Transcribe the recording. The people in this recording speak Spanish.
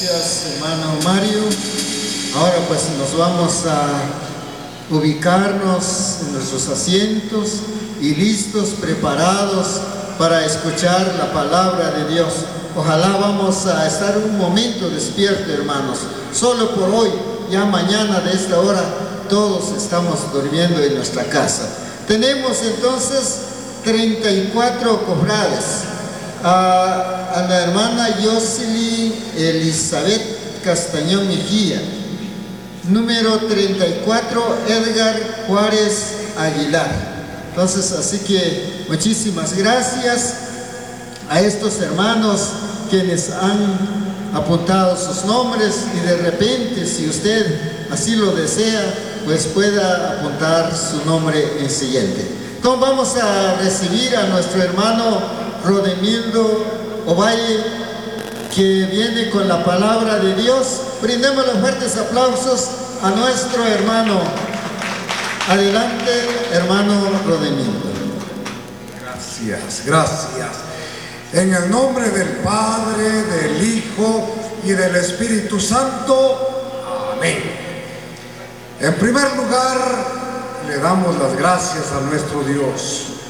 Gracias, hermano Mario. Ahora pues nos vamos a ubicarnos en nuestros asientos y listos, preparados para escuchar la palabra de Dios. Ojalá vamos a estar un momento despiertos, hermanos. Solo por hoy, ya mañana de esta hora, todos estamos durmiendo en nuestra casa. Tenemos entonces 34 cofrades. A la hermana Yoseli Elizabeth Castañón Mejía. Número 34, Edgar Juárez Aguilar. Entonces, así que muchísimas gracias a estos hermanos quienes han apuntado sus nombres, y de repente, si usted así lo desea, pues pueda apuntar su nombre en siguiente. Entonces vamos a recibir a nuestro hermano Rodemildo Ovalle, que viene con la palabra de Dios. Brindemos los fuertes aplausos a nuestro hermano. Adelante, hermano Rodemildo. Gracias, gracias. En el nombre del Padre, del Hijo y del Espíritu Santo. Amén. En primer lugar, le damos las gracias a nuestro Dios,